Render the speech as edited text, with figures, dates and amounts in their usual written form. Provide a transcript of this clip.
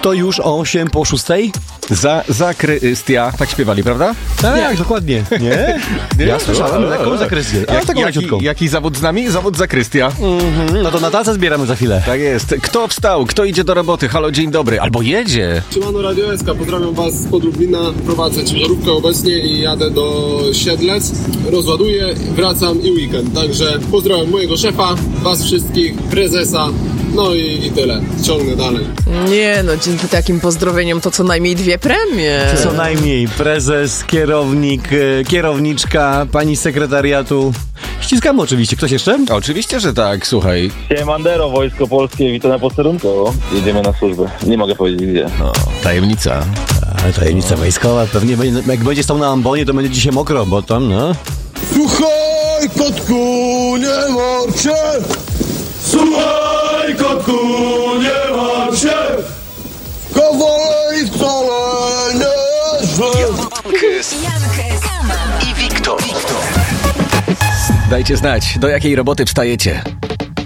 To już 8:06? Zakrystia. Tak śpiewali, prawda? Tak, dokładnie. Nie? Ja słyszałem lekką zakrystię. Jaki zawód z nami? Zawód zakrystia. No to na tacę zbieramy za chwilę. Tak jest. Kto wstał? Kto idzie do roboty? Halo, dzień dobry. Albo jedzie. Siemano Radio SK, pozdrawiam was spod Lublina. Prowadzę ciężarówkę obecnie i jadę do Siedlec. Rozładuję, wracam i weekend. Także pozdrawiam mojego szefa, was wszystkich, prezesa. No i tyle. Ciągnę dalej. Nie no, dzięki takim pozdrowieniom to co najmniej 2 premie. Co najmniej prezes, kierownik, kierowniczka, pani sekretariatu. Ściskamy oczywiście. Ktoś jeszcze? Oczywiście, że tak. Słuchaj. Siemandero, Wojsko Polskie, witam na posterunku. Jedziemy na służbę. Nie mogę powiedzieć gdzie. No, tajemnica. Tajemnica wojskowa. Pewnie jak będzie stał na ambonie, to będzie dzisiaj mokro, bo tam, no. Słuchaj, kotku, nie martw się! Słuchaj, kotku, nie martw się! Kowalej wcale nie źle! I Wiktor. Dajcie znać, do jakiej roboty wstajecie.